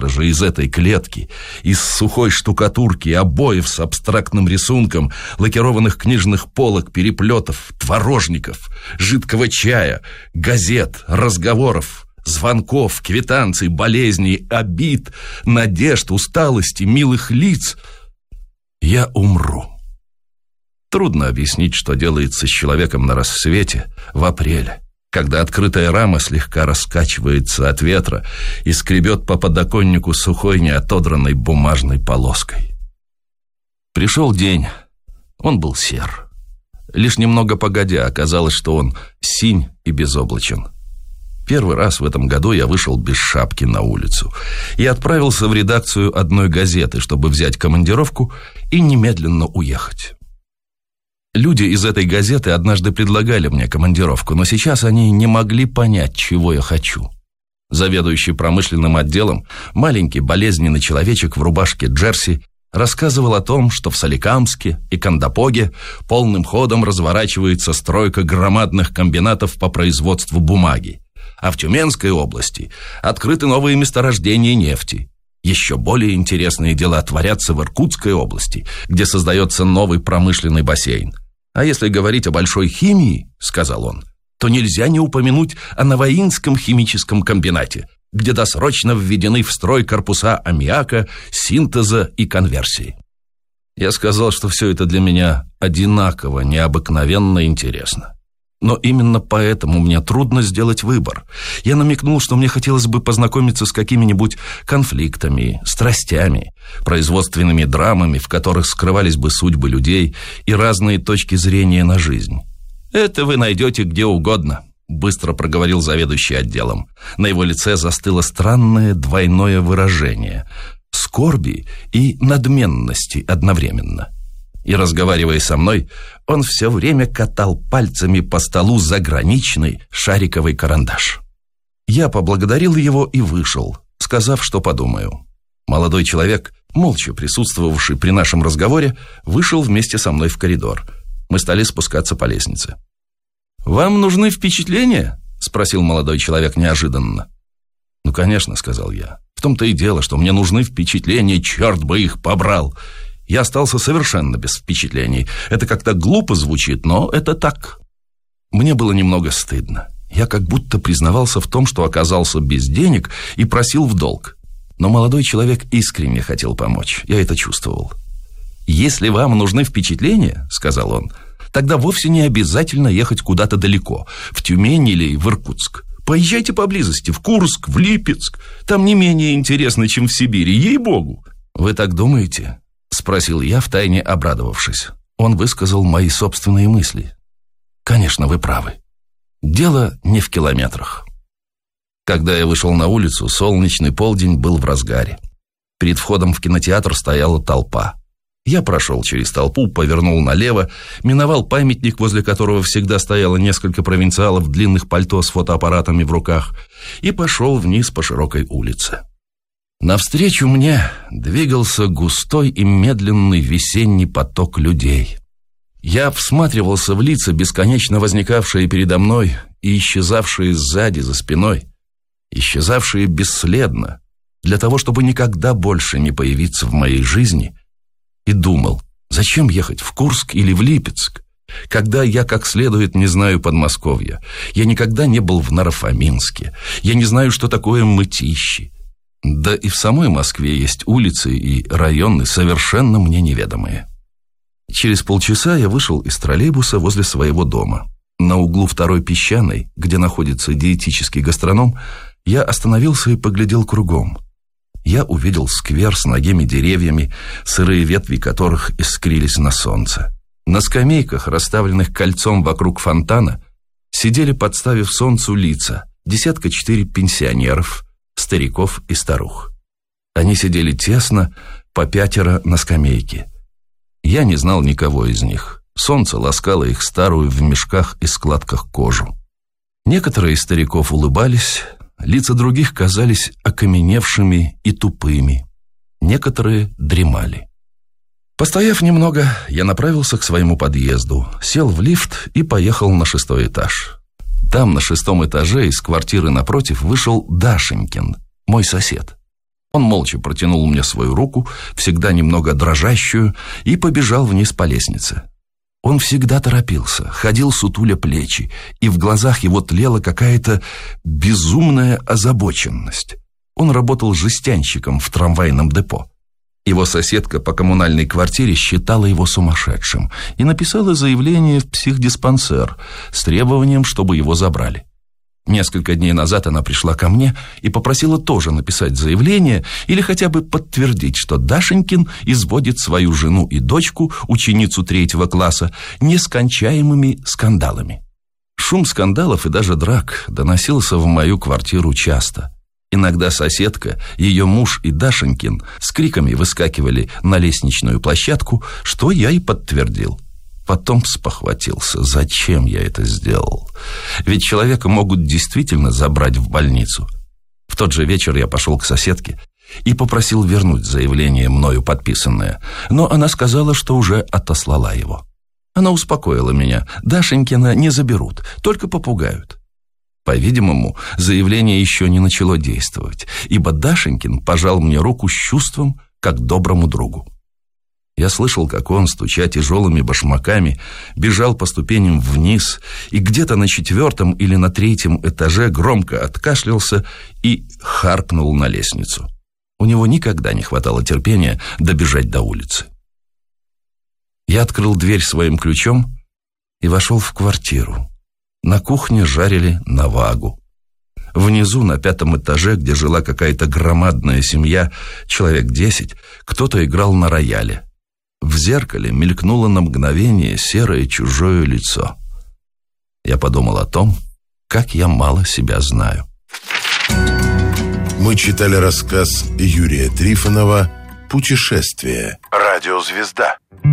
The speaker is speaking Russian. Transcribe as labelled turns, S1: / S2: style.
S1: завтра же из этой клетки, из сухой штукатурки, обоев с абстрактным рисунком, лакированных книжных полок, переплетов, творожников, жидкого чая, газет, разговоров, звонков, квитанций, болезней, обид, надежд, усталости, милых лиц, я умру. Трудно объяснить, что делается с человеком на рассвете в апреле, когда открытая рама слегка раскачивается от ветра и скребет по подоконнику сухой неотодранной бумажной полоской. Пришел день, он был сер. Лишь немного погодя оказалось, что он синь и безоблачен. Первый раз в этом году я вышел без шапки на улицу и отправился в редакцию одной газеты, чтобы взять командировку и немедленно уехать. Люди из этой газеты однажды предлагали мне командировку, но сейчас они не могли понять, чего я хочу. Заведующий промышленным отделом, маленький болезненный человечек в рубашке джерси, рассказывал о том, что в Соликамске и Кандапоге полным ходом разворачивается стройка громадных комбинатов по производству бумаги, а в Тюменской области открыты новые месторождения нефти. Еще более интересные дела творятся в Иркутской области, где создается новый промышленный бассейн. А если говорить о большой химии, сказал он, то нельзя не упомянуть о Новоинском химическом комбинате, где досрочно введены в строй корпуса аммиака, синтеза и конверсии. Я сказал, что все это для меня одинаково, необыкновенно интересно. Но именно поэтому мне трудно сделать выбор. Я намекнул, что мне хотелось бы познакомиться с какими-нибудь конфликтами, страстями, производственными драмами, в которых скрывались бы судьбы людей и разные точки зрения на жизнь. «Это вы найдете где угодно», — быстро проговорил заведующий отделом. На его лице застыло странное двойное выражение — скорби и надменности одновременно. И, разговаривая со мной, он все время катал пальцами по столу заграничный шариковый карандаш. Я поблагодарил его и вышел, сказав, что подумаю. Молодой человек, молча присутствовавший при нашем разговоре, вышел вместе со мной в коридор. Мы стали спускаться по лестнице. «Вам нужны впечатления?» — спросил молодой человек неожиданно. «Ну, конечно», — сказал я. «В том-то и дело, что мне нужны впечатления, черт бы их побрал!» Я остался совершенно без впечатлений. Это как-то глупо звучит, но это так. Мне было немного стыдно. Я как будто признавался в том, что оказался без денег и просил в долг. Но молодой человек искренне хотел помочь. Я это чувствовал. «Если вам нужны впечатления, — сказал он, — тогда вовсе не обязательно ехать куда-то далеко, в Тюмень или в Иркутск. Поезжайте поблизости, в Курск, в Липецк. Там не менее интересно, чем в Сибири, ей-богу». «Вы так думаете?» — спросил я, втайне обрадовавшись. Он высказал мои собственные мысли. «Конечно, вы правы. Дело не в километрах». Когда я вышел на улицу, солнечный полдень был в разгаре. Перед входом в кинотеатр стояла толпа. Я прошел через толпу, повернул налево, миновал памятник, возле которого всегда стояло несколько провинциалов в длинных пальто с фотоаппаратами в руках, и пошел вниз по широкой улице. Навстречу мне двигался густой и медленный весенний поток людей. Я всматривался в лица, бесконечно возникавшие передо мной и исчезавшие сзади, за спиной, исчезавшие бесследно, для того, чтобы никогда больше не появиться в моей жизни, и думал, зачем ехать в Курск или в Липецк, когда я как следует не знаю Подмосковья, я никогда не был в Наро-Фоминске, я не знаю, что такое Мытищи. Да и в самой Москве есть улицы и районы, совершенно мне неведомые. Через полчаса я вышел из троллейбуса возле своего дома. На углу 2-й Песчаной, где находится диетический гастроном, я остановился и поглядел кругом. Я увидел сквер с нагими деревьями, сырые ветви которых искрились на солнце. На скамейках, расставленных кольцом вокруг фонтана, сидели, подставив солнцу лица, 4 пенсионеров, стариков и старух. Они сидели тесно, по 5 на скамейке. Я не знал никого из них. Солнце ласкало их старую в мешках и складках кожу. Некоторые из стариков улыбались, лица других казались окаменевшими и тупыми. Некоторые дремали. Постояв немного, я направился к своему подъезду, сел в лифт и поехал на 6-й этаж. Там, на 6-м этаже, из квартиры напротив, вышел Дашенькин, мой сосед. Он молча протянул мне свою руку, всегда немного дрожащую, и побежал вниз по лестнице. Он всегда торопился, ходил сутуля плечи, и в глазах его тлела какая-то безумная озабоченность. Он работал жестянщиком в трамвайном депо. Его соседка по коммунальной квартире считала его сумасшедшим и написала заявление в психдиспансер с требованием, чтобы его забрали. Несколько дней назад она пришла ко мне и попросила тоже написать заявление или хотя бы подтвердить, что Дашенькин изводит свою жену и дочку, ученицу 3 класса, нескончаемыми скандалами. Шум скандалов и даже драк доносился в мою квартиру часто. Иногда соседка, ее муж и Дашенькин с криками выскакивали на лестничную площадку, что я и подтвердил. Потом спохватился, зачем я это сделал. Ведь человека могут действительно забрать в больницу. В тот же вечер я пошел к соседке и попросил вернуть заявление, мною подписанное. Но она сказала, что уже отослала его. Она успокоила меня. Дашенькина не заберут, только попугают. По-видимому, заявление еще не начало действовать, ибо Дашенькин пожал мне руку с чувством, как доброму другу. Я слышал, как он, стуча тяжелыми башмаками, бежал по ступеням вниз и где-то на 4 или на 3 этаже громко откашлялся и харкнул на лестницу. У него никогда не хватало терпения добежать до улицы. Я открыл дверь своим ключом и вошел в квартиру. На кухне жарили навагу. Внизу, на 5 этаже, где жила какая-то громадная семья, человек 10, кто-то играл на рояле. В зеркале мелькнуло на мгновение серое чужое лицо. Я подумал о том, как я мало себя знаю.
S2: Мы читали рассказ Юрия Трифонова «Путешествие». Радиозвезда.